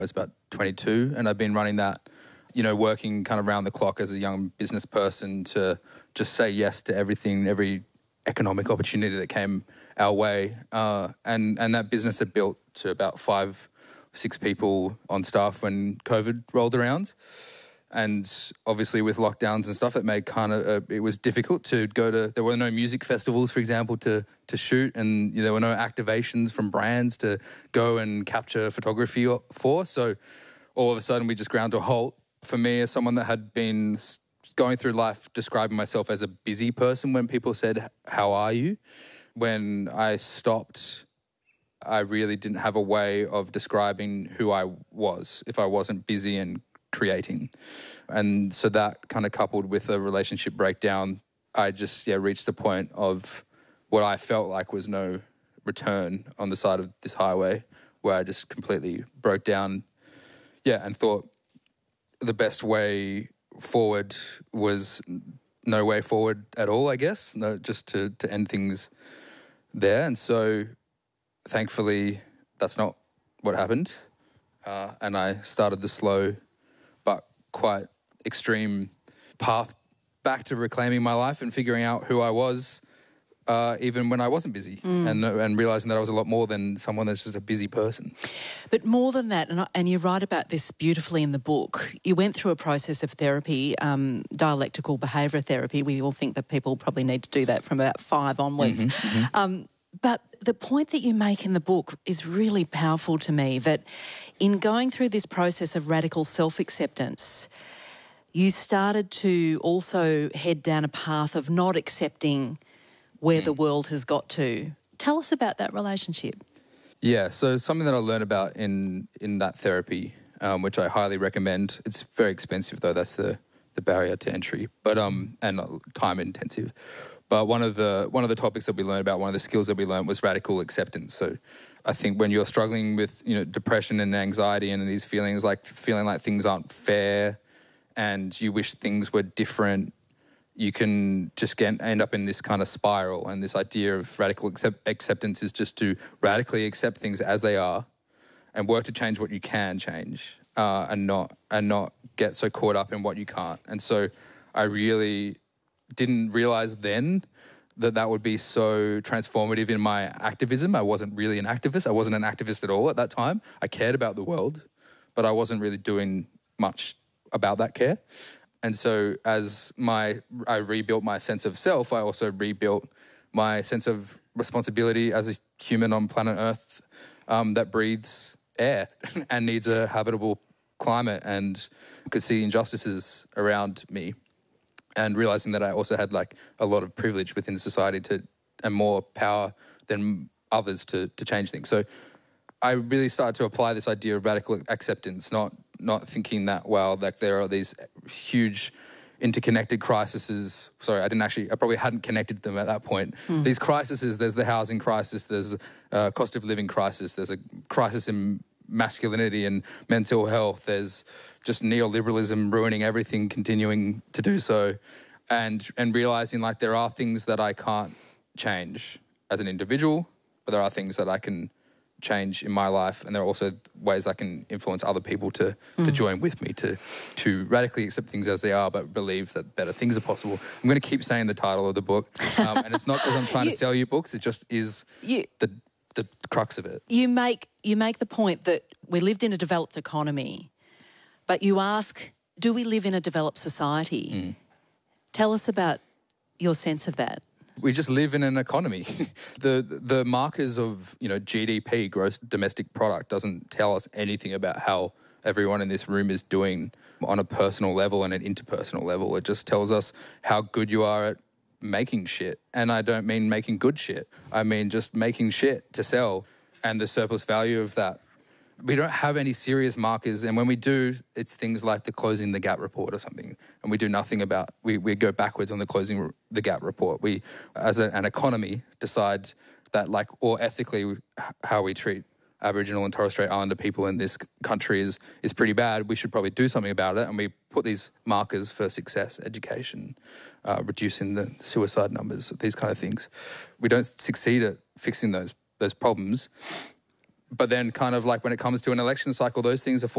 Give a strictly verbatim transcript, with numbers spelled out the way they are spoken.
I was about twenty-two, and I've been running that, you know, working kind of round the clock as a young business person to just say yes to everything, every economic opportunity that came our way. Uh, and, and that business had built to about five, six people on staff when COVID rolled around. And obviously with lockdowns and stuff, it made kind of, uh, it was difficult to go to, there were no music festivals, for example, to to shoot, and you know, there were no activations from brands to go and capture photography for. So all of a sudden we just ground to a halt. For me, as someone that had been going through life describing myself as a busy person, when people said, "How are you?" when I stopped, I really didn't have a way of describing who I was if I wasn't busy and creating. And so that kind of coupled with a relationship breakdown, I just yeah reached a point of what I felt like was no return on the side of this highway, where I just completely broke down, yeah, and thought the best way forward was no way forward at all, I guess, no, just to, to end things there. And so thankfully that's not what happened. Uh, and I started the slow but quite extreme path back to reclaiming my life and figuring out who I was, uh, even when I wasn't busy, mm. and and realising that I was a lot more than someone that's just a busy person. But more than that, and, and you write about this beautifully in the book, you went through a process of therapy, um, dialectical behaviour therapy. We all think that people probably need to do that from about five onwards. Mm-hmm, mm-hmm. Um, But the point that you make in the book is really powerful to me, that in going through this process of radical self-acceptance, you started to also head down a path of not accepting where mm. the world has got to. Tell us about that relationship. Yeah, so something that I learned about in, in that therapy, um, which I highly recommend. It's very expensive though, that's the, the barrier to entry, but um, and time intensive. But one of the one of the topics that we learned about, one of the skills that we learned was radical acceptance. So I think when you're struggling with, you know, depression and anxiety and these feelings, like feeling like things aren't fair and you wish things were different, you can just get end up in this kind of spiral. And this idea of radical accept, acceptance is just to radically accept things as they are and work to change what you can change, uh, and not and not get so caught up in what you can't. And so I really didn't realize then that that would be so transformative in my activism. I wasn't really an activist. I wasn't an activist at all at that time. I cared about the world, but I wasn't really doing much about that care. And so as my I rebuilt my sense of self, I also rebuilt my sense of responsibility as a human on planet Earth um, that breathes air and needs a habitable climate and could see injustices around me. And realising that I also had like a lot of privilege within society to and more power than others to to change things. So I really started to apply this idea of radical acceptance, not not thinking that, well, like there are these huge interconnected crises. Sorry, I didn't actually, I probably hadn't connected them at that point. Mm. These crises, there's the housing crisis, there's a cost of living crisis, there's a crisis in masculinity and mental health, there's just neoliberalism ruining everything, continuing to do so, and and realising like there are things that I can't change as an individual, but there are things that I can change in my life, and there are also ways I can influence other people to mm. to join with me to to radically accept things as they are, but believe that better things are possible. I'm going to keep saying the title of the book, um, and it's not because I'm trying you, to sell you books. It just is you, the the crux of it. You make you make the point that we lived in a developed economy, but you ask, do we live in a developed society? Mm. Tell us about your sense of that. We just live in an economy. the the markers of, you know, G D P, gross domestic product, doesn't tell us anything about how everyone in this room is doing on a personal level and an interpersonal level. It just tells us how good you are at making shit. And I don't mean making good shit. I mean just making shit to sell and the surplus value of that. We don't have any serious markers, and when we do, it's things like the Closing the Gap report or something, and we do nothing about, we, we go backwards on the Closing the Gap report. We, as a, an economy, decide that, like, or ethically, how we treat Aboriginal and Torres Strait Islander people in this country is, is pretty bad. We should probably do something about it, and we put these markers for success, education, uh, reducing the suicide numbers, these kind of things. We don't succeed at fixing those those problems. but then kind of like when it comes to an election cycle, those things are